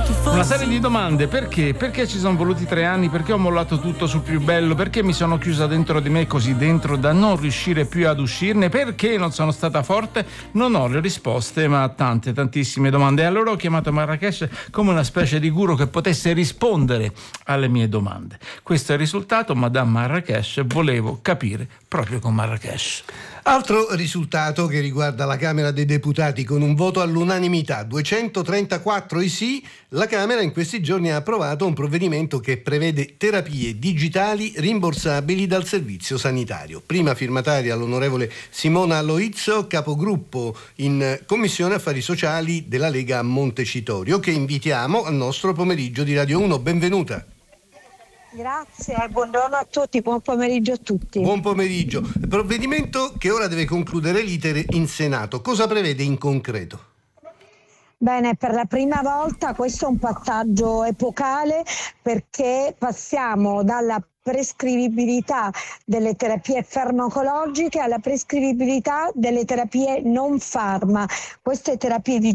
Una serie di domande: perché? Perché ci sono voluti 3 anni? Perché ho mollato tutto sul più bello? Perché mi sono chiusa dentro di me, così dentro da non riuscire più ad uscirne? Perché non sono stata forte? Non ho le risposte, ma tantissime domande. E allora ho chiamato Marrakesh come una specie di guru che potesse rispondere alle mie domande. Questo è il risultato, Madame Marrakesh. Volevo capire proprio con Marrakesh. Altro risultato che riguarda la Camera dei Deputati: con un voto all'unanimità, 234 i sì, la Camera in questi giorni ha approvato un provvedimento che prevede terapie digitali rimborsabili dal servizio sanitario. Prima firmataria l'onorevole Simona Loizzo, capogruppo in Commissione Affari Sociali della Lega a Montecitorio, che invitiamo al nostro pomeriggio di Radio 1. Benvenuta. Grazie, buongiorno a tutti, buon pomeriggio a tutti. Buon pomeriggio. Provvedimento che ora deve concludere l'iter in Senato. Cosa prevede in concreto? Bene, per la prima volta questo è un passaggio epocale, perché passiamo dalla prescrivibilità delle terapie farmacologiche alla prescrivibilità delle terapie non farma. Queste terapie